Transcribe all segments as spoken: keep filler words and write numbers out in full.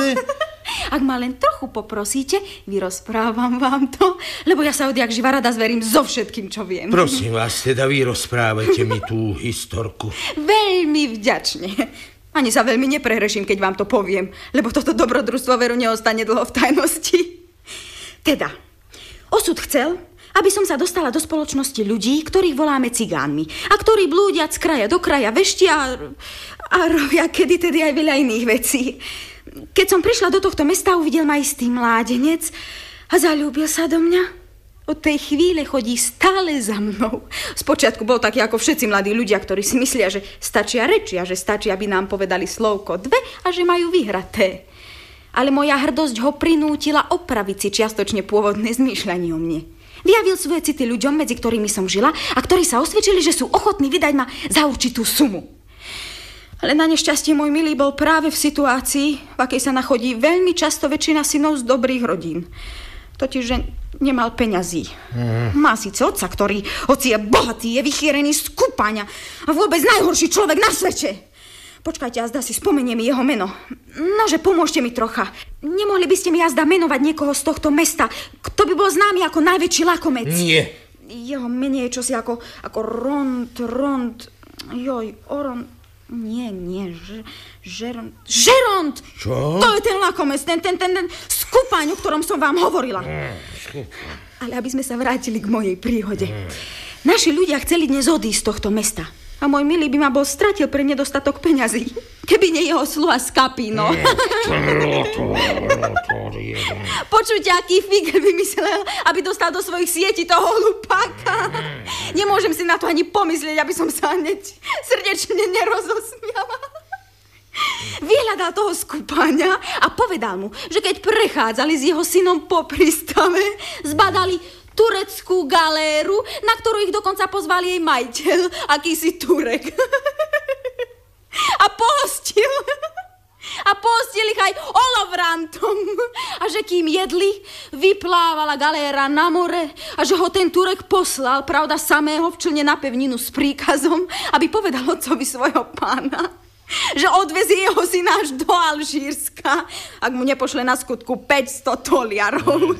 peniaze? Ak ma len trochu poprosíte, vyrozprávam vám to, lebo ja sa odjak živa rada zverím so všetkým, čo viem. Prosím vás, teda vyrozprávajte mi tú historku. Veľmi vďačne. Ani sa veľmi neprehreším, keď vám to poviem, lebo toto dobrodružstvo veru neostane dlho v tajnosti. Teda, osud chcel, aby som sa dostala do spoločnosti ľudí, ktorých voláme cigánmi a ktorí blúdia z kraja do kraja, veštia a robia kedy tedy aj veľa iných vecí. Keď som prišla do tohto mesta, uvidel ma istý mládenec a zaľúbil sa do mňa. Od tej chvíle chodí stále za mnou. Spočiatku bol taký ako všetci mladí ľudia, ktorí si myslia, že stačia reči a že stačí, aby nám povedali slovko dve a že majú vyhraté. Ale moja hrdosť ho prinútila opraviť si čiastočne pôvodné zmýšľanie o mne. Vyjavil svoje city ľuďom, medzi ktorými som žila a ktorí sa osvedčili, že sú ochotní vydať ma za určitú sumu. Ale na nešťastie môj milý bol práve v situácii, v akej sa nachodí veľmi často väčšina synov z dobrých rodín. Totiž, že nemal peňazí. Mm. Má síce otca, ktorý, hoci je bohatý, je vychýrený z kúpania a vôbec najhorší človek na svete. Počkajte, jazda si spomeniem jeho meno. Nože, pomôžte mi trocha. Nemohli by ste mi jazda menovať niekoho z tohto mesta, kto by bol známy ako najväčší lakomec? Nie. Jeho meno je čosi ako, ako Rond, Rond, joj, Oron... Nie, nie, ž, žeront. Žeront! Čo? To je ten lakomec, ten, ten, ten, ten skupaň, o ktorom som vám hovorila. Mm, Ale aby sme sa vrátili k mojej príhode. Mm. Naši ľudia chceli dnes odísť z tohto mesta. A môj milý by ma bol stratil pre nedostatok peňazí. Keby nie jeho sluha Skapino. Počujte, aký fígel vymyslel, aby dostal do svojich sietí toho hlupáka. Nemôžem si na to ani pomyslieť, aby som sa hneď srdečne nerozosmiala. Vyhľadal toho skúpania a povedal mu, že keď prechádzali s jeho synom po prístave, zbadali tureckú galéru, na ktorú ich dokonca pozval jej majiteľ, akýsi Turek. A pohostil. A pohostil ich aj olovrantom. A že kým jedli, vyplávala galéra na more a že ho ten Turek poslal, pravda, samého v člne na pevninu s príkazom, aby povedal otcovi svojho pána, že odvezie jeho syna až do Alžírska, ak mu nepošle na skutku päťsto toliarov.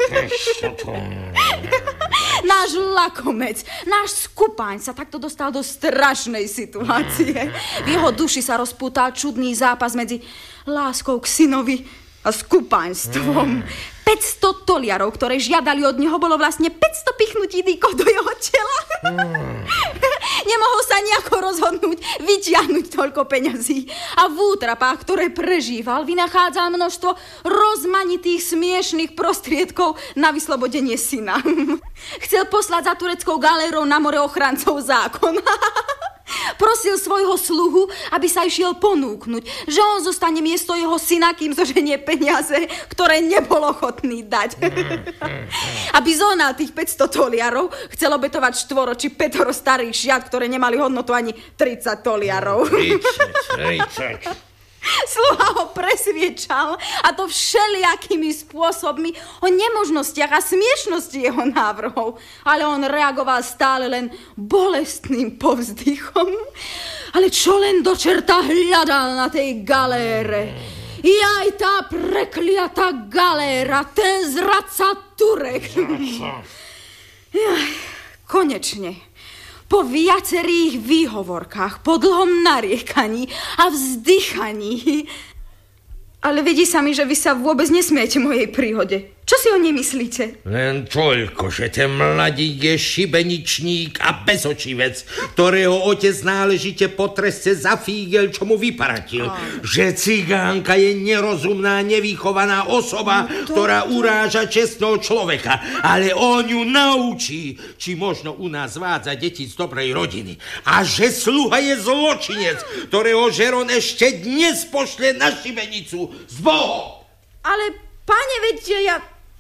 Náš lakomec, náš skupaň sa takto dostal do strašnej situácie. V jeho duši sa rozpútal čudný zápas medzi láskou k synovi a skupaňstvom. päťsto toliarov, ktoré žiadali od neho, bolo vlastne päťsto pichnutí dýkov do jeho tela. Nemohol sa nejako rozhodnúť vytiahnuť toľko peňazí. A v útrapách, ktoré prežíval, vynachádzal množstvo rozmanitých smiešných prostriedkov na vyslobodenie syna. Chcel poslať za tureckou galérou na more ochrancov zákona. Prosil svojho sluhu, aby sa išiel ponúknuť, že on zostane miesto jeho syna, kým zoženie peniaze, ktoré nebol ochotný dať. Aby zonal tých päťsto toliarov, chcel obetovať štvoro či pätoro starých šiat, ktoré nemali hodnotu ani tridsať toliarov. tridsať, tridsať. Sluha ho presviečal, a to všelijakými spôsobmi, o nemožnostiach a smiešnosti jeho návrhov. Ale on reagoval stále len bolestným povzdychom. Ale čo len do čerta hľadal na tej galére? Jaj, tá prekliatá galéra, ten zradca Turek. Jaj, konečne. Po viacerých výhovorkách, po dlhom nariekaní a vzdychaní. Ale vedí sa mi, že vy sa vôbec nesmiete mojej príhode. Čo si o nej myslíte? Len toľko, že ten mladík je šibeničník a bezočivec, ktorého otec náležite potreste za fígel, čo mu vyparatil. Ale... Že cigánka je nerozumná, nevychovaná osoba, no to, ktorá to... uráža čestného človeka. Ale on ju naučí, či možno u nás zvádza deti z dobrej rodiny. A že sluha je zločinec, ktorého žeron ešte dnes pošle na šibenicu s Bohom. Ale, pane, veď ja...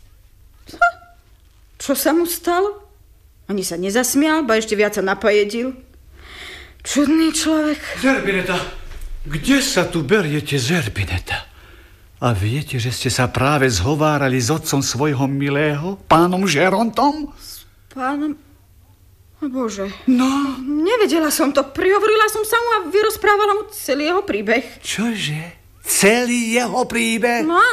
Čo sa mu stalo? Ani sa nezasmial, ba ešte viac sa napajedil. Čudný človek. Zerbineta, kde sa tu beriete, Zerbineta? A viete, že ste sa práve zhovárali s otcom svojho milého, pánom Žerontom? S pánom... O Bože. No? Nevedela som to. Prihovorila som sa mu a vyrozprávala mu celý jeho príbeh. Čože? Celý jeho príbeh? No